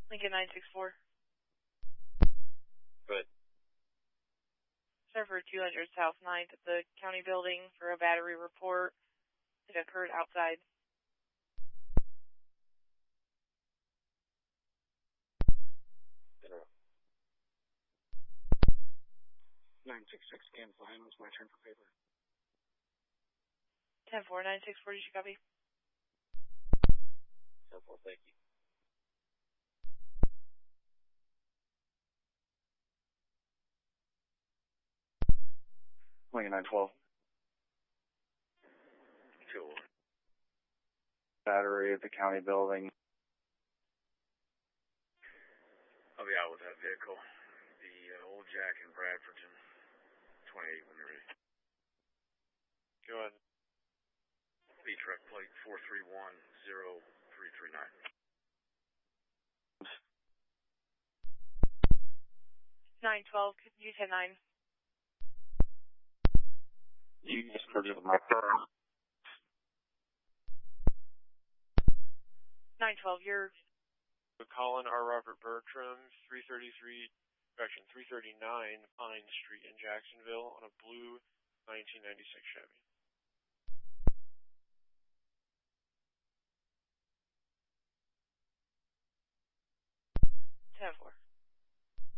Lincoln 964. Good. Sir, for 200 South 9th at the county building for a battery report. It occurred outside. Dinner. 966 scan fine. It's my turn for paper. 10-4, 964, did you copy? 10-4, thank you. Lincoln 912. 2. Battery at the county building. I'll be out with that vehicle. The old Jack in Bradfordton. 28 when you're ready. Go ahead. B-truck plate 4310339. Nine 12, you 10-9. You just purchased my car. 912, you're Colin R. Robert Bertram, 339 Pine Street in Jacksonville on a blue 1996 Chevy.